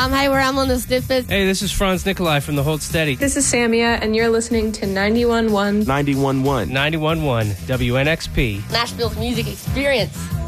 Hi, we're on the Stiffest. Hey, this is Franz Nikolai from the Hold Steady. This is Samia, and you're listening to 91.1 91.1 WNXP. Nashville's music experience.